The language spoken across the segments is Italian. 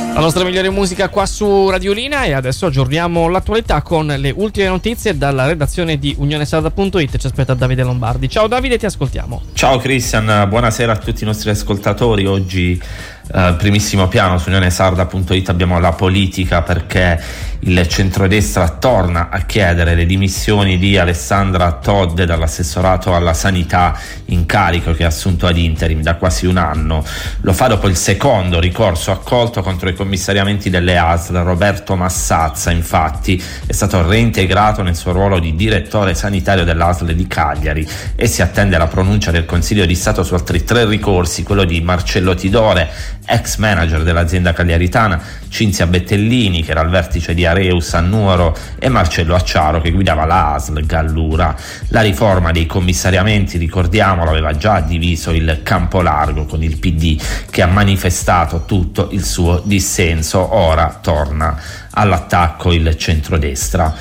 La nostra migliore musica qua su Radiolina, e adesso aggiorniamo l'attualità con le ultime notizie dalla redazione di unionesarda.it. Ci aspetta Davide Lombardi. Ciao Davide, ti ascoltiamo. Ciao Christian, buonasera a tutti i nostri ascoltatori. Oggi primissimo piano su unionesarda.it abbiamo la politica, perché il centrodestra torna a chiedere le dimissioni di Alessandra Todde dall'assessorato alla sanità, incarico che ha assunto ad interim da quasi un anno. Lo fa dopo il secondo ricorso accolto contro i commissariamenti delle ASL. Roberto Massazza infatti è stato reintegrato nel suo ruolo di direttore sanitario dell'ASL di Cagliari e si attende la pronuncia del Consiglio di Stato su altri 3 ricorsi, quello di Marcello Tidore, ex manager dell'azienda cagliaritana, Cinzia Bettellini, che era al vertice di Areus a Nuoro, e Marcello Acciaro, che guidava la ASL Gallura. La riforma dei commissariamenti, ricordiamolo, aveva già diviso il campo largo con il PD, che ha manifestato tutto il suo dissenso. Ora torna all'attacco il centrodestra.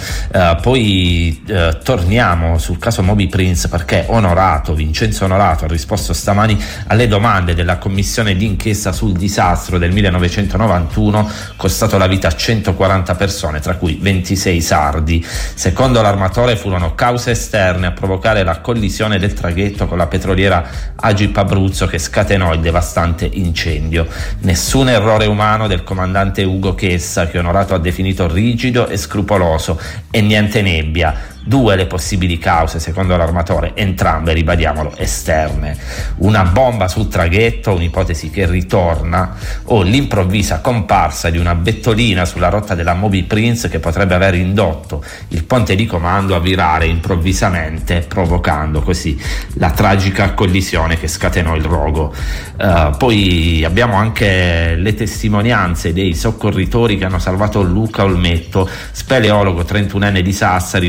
Poi torniamo sul caso Moby Prince, perché Vincenzo Onorato ha risposto stamani alle domande della commissione d'inchiesta sul disastro del 1991, costato la vita a 140 persone, tra cui 26 sardi. Secondo l'armatore furono cause esterne a provocare la collisione del traghetto con la petroliera Agip Abruzzo, che scatenò il devastante incendio. Nessun errore umano del comandante Ugo Chessa, che Onorato ha definito rigido e scrupoloso, e niente nebbia. 2 le possibili cause secondo l'armatore, entrambe, ribadiamolo, esterne: una bomba sul traghetto, un'ipotesi che ritorna, o l'improvvisa comparsa di una bettolina sulla rotta della Moby Prince, che potrebbe aver indotto il ponte di comando a virare improvvisamente, provocando così la tragica collisione che scatenò il rogo. Poi abbiamo anche le testimonianze dei soccorritori che hanno salvato Luca Olmetto, speleologo 31enne di Sassari,